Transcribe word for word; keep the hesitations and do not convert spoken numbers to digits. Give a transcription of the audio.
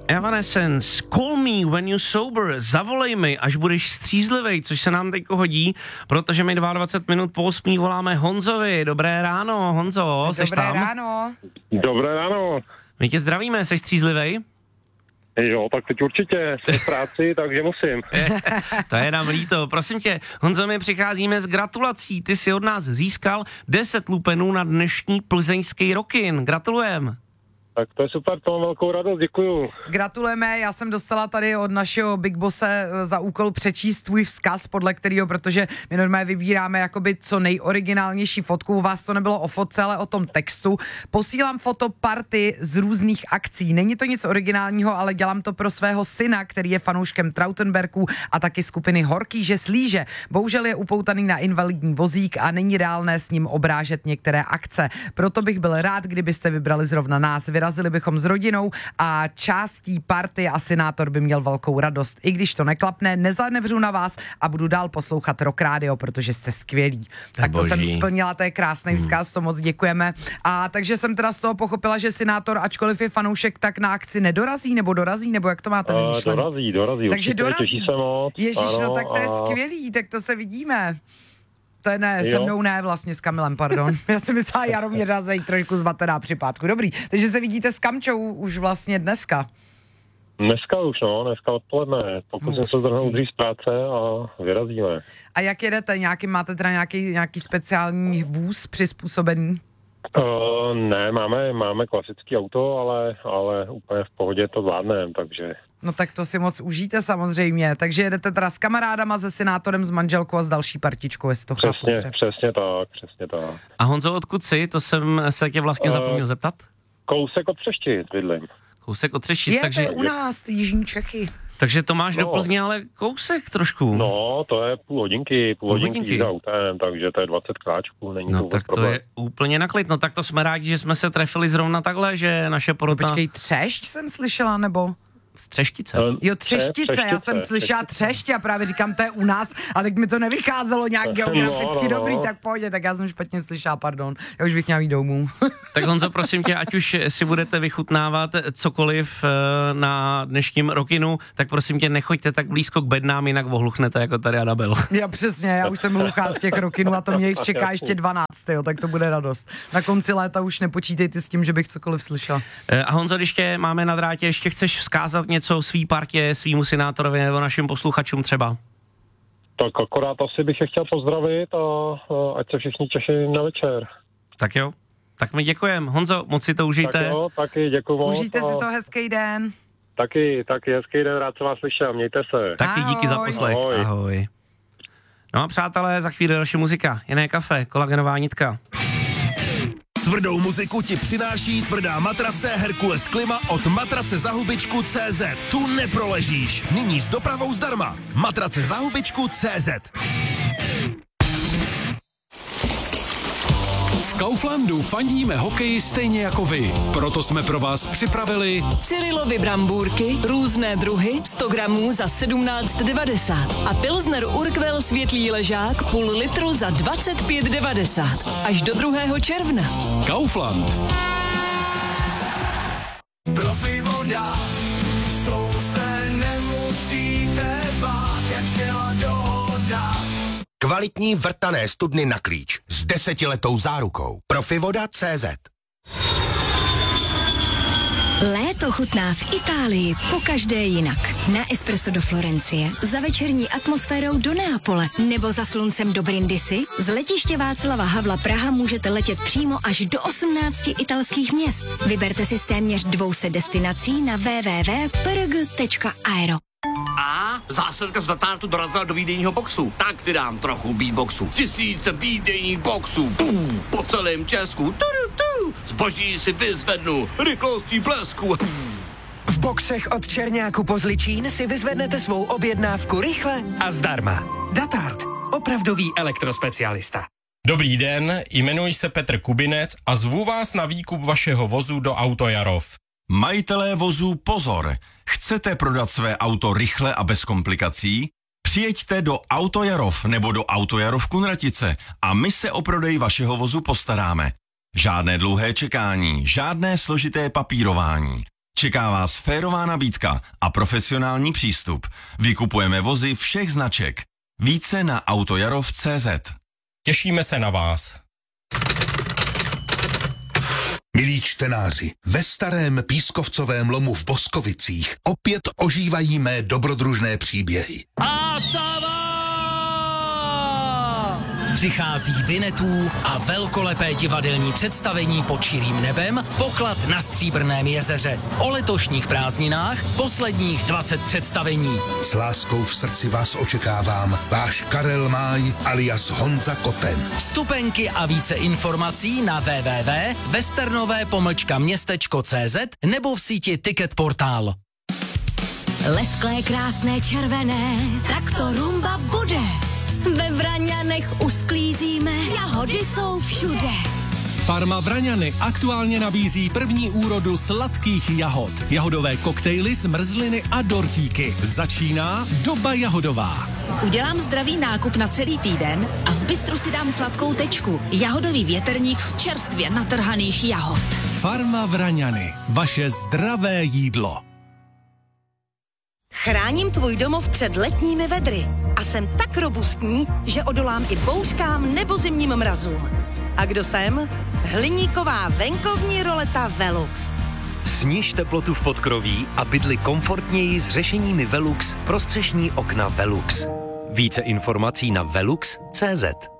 Evanescence, Call Me When You're Sober, zavolej mi, až budeš střízlivej, což se nám teďko hodí, protože my dvacet dva minut po osmí voláme Honzovi. Dobré ráno, Honzo, seš Dobré tam? ráno. Dobré ráno. My tě zdravíme, seš střízlivej? Jo, tak teď určitě jsem v práci, takže musím. To je nám líto. Prosím tě, Honzo, my přicházíme s gratulací. Ty jsi od nás získal deset lupenů na dnešní plzeňský Rockin. Gratulujem. Tak to je super, to mám velkou radost, děkuju. Gratulujeme, já jsem dostala tady od našeho Big Bosse za úkol přečíst tvůj vzkaz, podle kterého, protože my normálně vybíráme jakoby co nejoriginálnější fotku, u vás to nebylo o fotce, ale o tom textu. Posílám foto party z různých akcí. Není to nic originálního, ale dělám to pro svého syna, který je fanouškem Trautenbergů a taky skupiny Horký, že slíže. Bohužel je upoutaný na invalidní vozík a není reálné s ním obrážet některé akce. Proto bych byl rád, kdybyste vybrali zrovna nás. Vyrazili bychom s rodinou a částí party a Synátor by měl velkou radost. I když to neklapne, nezanevřu na vás a budu dál poslouchat Rock Radio, protože jste skvělí. Tak to jsem splnila, to je krásný vzkaz, to moc děkujeme. A takže jsem teda z toho pochopila, že Synátor, ačkoliv je fanoušek, tak na akci nedorazí, nebo dorazí, nebo jak to máte vymýšlené? Uh, dorazí, dorazí, takže určitě, dorazí. Těší se moc. Ježiš, ano, no tak to je a... skvělý, tak to se vidíme. To je ne, jo. Se mnou ne, vlastně s Kamilem, pardon. Já jsem myslela Jaroměřa zajít trošku zmatená při pátku. Dobrý, takže se vidíte s Kamčou už vlastně dneska. Dneska už, no, dneska odpoledne. Pokusím se zdrhnout dřív z práce a vyrazíme. A jak jedete? Nějaký, máte teda nějaký, nějaký speciální vůz přizpůsobený? Uh, ne, máme, máme klasický auto, ale, ale úplně v pohodě to zvládneme, takže... No tak to si moc užijte samozřejmě. Takže jedete teda s kamarádama, se Synátorem, s manželkou a s další partičkou, jestli to chápu. Přesně, přesně tak, přesně tak. A Honzo, odkud jsi? To jsem se tě vlastně uh, zapomněl zeptat. Kousek od Třeštic bydlím. Kousek od Třeštic, je, takže... Je, to u nás, ty jižní Čechy. Takže to máš no. do Plzně, ale kousek trošku. No, to je půl hodinky, půl, půl hodinky, hodinky za autem, takže to je dvacet kráčků, není no, to tak problém. to je úplně na klid. No tak to jsme rádi, že jsme se trefili zrovna takhle, že naše porota... Počkej, Třešť jsem slyšela, nebo... Třeštice. Jo, Třeštice, já jsem slyšela Třešť a právě říkám, to je u nás, a tak mi to nevycházelo nějak geograficky no, no, dobrý, no. tak pohodě, tak já jsem špatně slyšela, pardon. Já už bych měla jít domů. Tak Honzo, prosím tě, ať už si budete vychutnávat cokoliv na dnešním Rockinu, tak prosím tě, nechoďte tak blízko k bednám, jinak ohluchnete jako tady Anabel. Já přesně, já už jsem hluchá z těch Rockinů a to mě jich čeká ještě dvanáct, jo, tak to bude radost. Na konci léta už nepočítejte s tím, že bych cokoliv slyšela. A Honzo, když tě máme na drátě, ještě chceš vzkázat něco svý partě, svýmu Synátorovi nebo našim posluchačům třeba? Tak akorát asi bych je chtěl pozdravit a, a ať se všichni těší na večer. Tak jo, tak my děkujeme. Honzo, moc si to užijte. Tak jo, taky děkuju moc. Užijte si to, hezký den. Taky, taky hezký den, rád se vás slyšel, mějte se. Taky Ahoj. díky za poslech. Ahoj. Ahoj. No a přátelé, za chvíli další muzika. Jiné kafe, kolagenová nitka. Tvrdou muziku ti přináší tvrdá matrace Herkules Klima od matrace za hubičku tečka cé zet. Tu neproležíš. Nyní s dopravou zdarma. Matrace za hubičku tečka cé zet. V Kauflandu fandíme hokeji stejně jako vy. Proto jsme pro vás připravili Cyrilovy brambůrky, různé druhy, sto gramů za sedmnáct devadesát a Pilsner Urquell světlý ležák půl litru za dvacet pět devadesát. Až do druhého června. Kaufland. Profi voda, s tou se nemusíte bát, jak měla dohoda. Kvalitní vrtané studny na klíč s desetiletou zárukou. Profivoda tečka cé zet. Léto chutná v Itálii pokaždé jinak. Na espresso do Florencie, za večerní atmosférou do Neapole nebo za sluncem do Brindisi. Z letiště Václava Havla Praha můžete letět přímo až do osmnácti italských měst. Vyberte si z téměř dvou set destinací na w w w tečka p r g tečka aero. A zásilka z Datartu dorazila do výdejního boxu. Tak si dám trochu beatboxu. Tisíce výdejních boxů. Pum, po celém Česku. Tudu, tu. Zboží si vyzvednu. Rychlostí blesku. V boxech od Černáku po Zličín si vyzvednete svou objednávku rychle a zdarma. Datart. Opravdový elektrospecialista. Dobrý den, jmenuji se Petr Kubinec a zvu vás na výkup vašeho vozu do Autojarov. Majitelé vozů pozor! Chcete prodat své auto rychle a bez komplikací? Přijeďte do Autojarov nebo do Autojarov Kunratice a my se o prodej vašeho vozu postaráme. Žádné dlouhé čekání, žádné složité papírování. Čeká vás férová nabídka a profesionální přístup. Vykupujeme vozy všech značek. Více na autojarov tečka cé zet. Těšíme se na vás. Milí čtenáři, ve starém pískovcovém lomu v Boskovicích opět ožívají mé dobrodružné příběhy. Atava! Přichází Vinetů a velkolepé divadelní představení pod širým nebem, Poklad na Stříbrném jezeře. O letošních prázdninách posledních dvacet představení. S láskou v srdci vás očekávám, váš Karel Máj alias Honza Koten. Vstupenky a více informací na w w w tečka westernové pomlčka městečko tečka cé zet nebo v síti Ticket Portál. Lesklé, krásné, červené, tak to rumba bude. Ve Vraňanech usklízíme, jahody jsou všude. Farma Vraňany aktuálně nabízí první úrodu sladkých jahod. Jahodové koktejly, zmrzliny a dortíky. Začíná doba jahodová. Udělám zdravý nákup na celý týden a v bistru si dám sladkou tečku. Jahodový větrník z čerstvě natrhaných jahod. Farma Vraňany. Vaše zdravé jídlo. Chráním tvůj domov před letními vedry a jsem tak robustní, že odolám i bouřkám nebo zimním mrazům. A kdo jsem? Hliníková venkovní roleta Velux. Sniž teplotu v podkroví a bydli komfortněji s řešeními Velux pro střešní okna Velux. Více informací na velux tečka cé zet.